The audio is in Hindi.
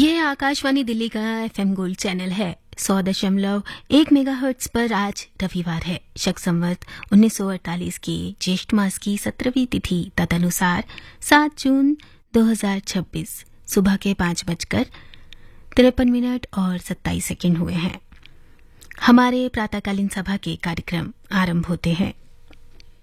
ये आकाशवाणी दिल्ली का एफएम गोल्ड चैनल है। 100.1 मेगाहर्ट्ज पर आज रविवार है। शक संवत 1948 की ज्येष्ठ मास की 17वीं तिथि तदनुसार 7 जून 2026 सुबह के 5:53 और 27 सेकंड हुए हैं। हमारे प्रातःकालीन सभा के कार्यक्रम आरंभ होते हैं।